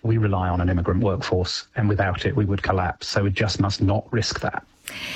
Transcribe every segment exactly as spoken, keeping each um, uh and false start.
we rely on an immigrant workforce, and without it we would collapse. So we just must not risk that.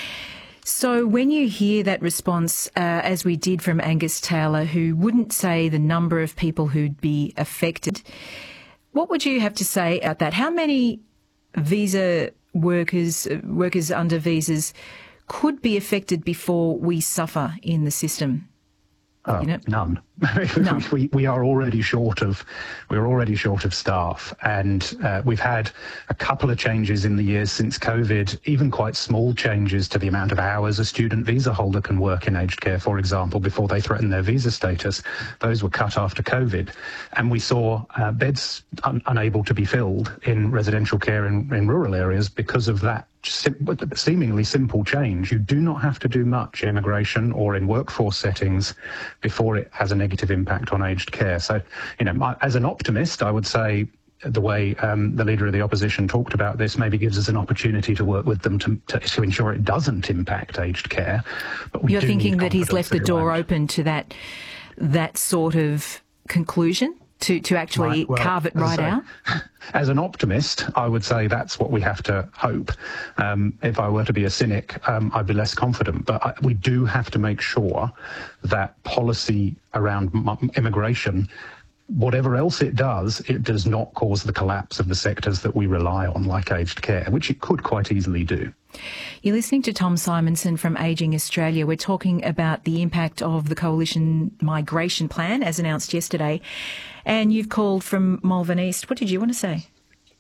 So when you hear that response, uh, as we did from Angus Taylor, who wouldn't say the number of people who'd be affected, what would you have to say about that? How many visa workers, uh, workers under visas could be affected before we suffer in the system? Oh, you know? None. None. we we are already short of we're already short of staff, and uh, we've had a couple of changes in the years since COVID, even quite small changes to the amount of hours a student visa holder can work in aged care, for example, before they threaten their visa status. Those were cut after COVID, and we saw uh, beds un- unable to be filled in residential care in, in rural areas because of that seemingly simple change. You do not have to do much in immigration or in workforce settings before it has a negative impact on aged care. So, you know, as an optimist, I would say the way um, the Leader of the Opposition talked about this maybe gives us an opportunity to work with them to, to, to ensure it doesn't impact aged care. But we You're do thinking need that he's left the confidence door that it won't. open to that that sort of conclusion? To, to actually Right, well, carve it as I right say, out? As an optimist, I would say that's what we have to hope. Um, if I were to be a cynic, um, I'd be less confident. But I, we do have to make sure that policy around m- immigration, whatever else it does, it does not cause the collapse of the sectors that we rely on, like aged care, which it could quite easily do. You're listening to Tom Simonson from Ageing Australia. We're talking about the impact of the Coalition Migration Plan, as announced yesterday. And you've called from Malvern East. What did you want to say?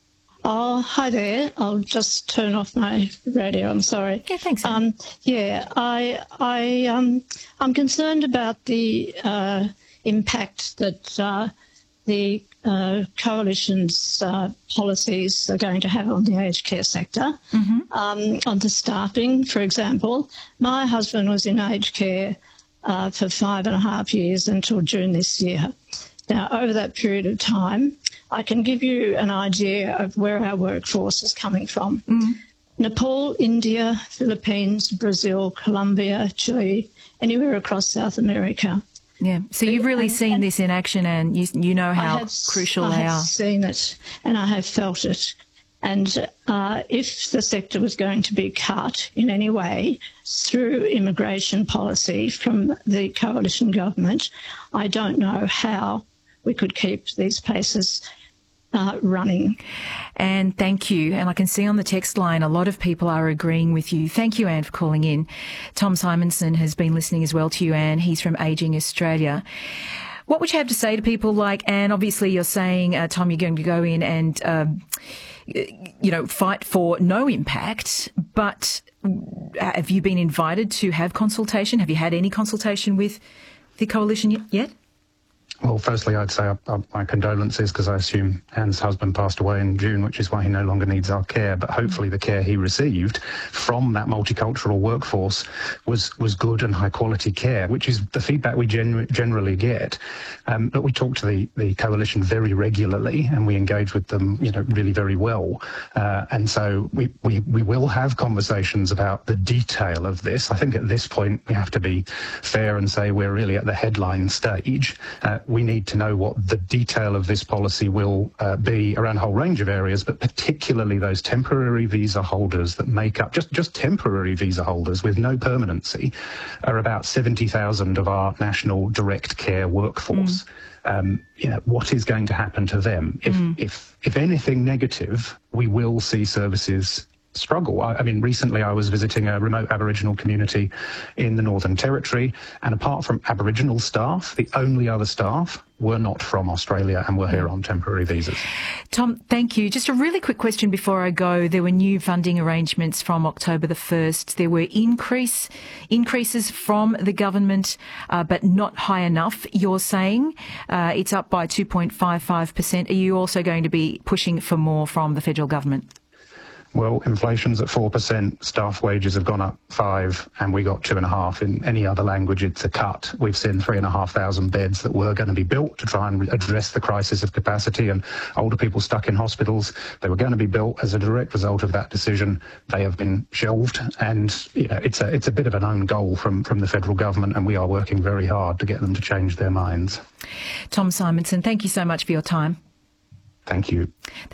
Oh, hi there. I'll just turn off my radio. I'm sorry. Yeah, thanks. Um, yeah, I, I, um, I'm concerned about the uh, impact that uh, the uh, coalition's uh, policies are going to have on the aged care sector, mm-hmm. um, on the staffing, for example. My husband was in aged care uh, for five and a half years until June this year. Now, over that period of time, I can give you an idea of where our workforce is coming from. Mm. Nepal, India, Philippines, Brazil, Colombia, Chile, anywhere across South America. Yeah, so you've really and, seen and this in action, and you you know how have, crucial I they have are. seen it and I have felt it. And uh, if the sector was going to be cut in any way through immigration policy from the coalition government, I don't know how we could keep these places uh, running. And thank you. And I can see on the text line a lot of people are agreeing with you. Thank you, Anne, for calling in. Tom Simonson has been listening as well to you, Anne. He's from Ageing Australia. What would you have to say to people like Anne? Obviously, you're saying, uh, Tom, you're going to go in and, um, you know, fight for no impact. But have you been invited to have consultation? Have you had any consultation with the coalition yet? Well, firstly, I'd say uh, uh, my condolences, because I assume Anne's husband passed away in June, which is why he no longer needs our care. But hopefully the care he received from that multicultural workforce was was good and high-quality care, which is the feedback we genu- generally get. Um, but we talk to the, the coalition very regularly, and we engage with them, you know, really very well. Uh, and so we, we, we will have conversations about the detail of this. I think at this point we have to be fair and say we're really at the headline stage. Uh, we need to know what the detail of this policy will uh, be around a whole range of areas, but particularly those temporary visa holders that make up, just, just temporary visa holders with no permanency, are about seventy thousand of our national direct care workforce. Mm. Um, you know, what is going to happen to them? If, mm. if, if anything negative, we will see services struggle. I, I mean, recently I was visiting a remote Aboriginal community in the Northern Territory, and apart from Aboriginal staff, the only other staff were not from Australia and were here on temporary visas. Tom, thank you. Just a really quick question before I go. There were new funding arrangements from October the first. There were increase increases from the government, uh, but not high enough, you're saying. Uh, it's up by two point five five percent. Are you also going to be pushing for more from the federal government? Well, inflation's at four percent, staff wages have gone up five, and we got two and a half. In any other language, it's a cut. We've seen three and a half thousand beds that were going to be built to try and address the crisis of capacity and older people stuck in hospitals. They were going to be built as a direct result of that decision. They have been shelved, and you know, it's a it's a bit of an own goal from, from the federal government, and we are working very hard to get them to change their minds. Tom Simonson, thank you so much for your time. Thank you.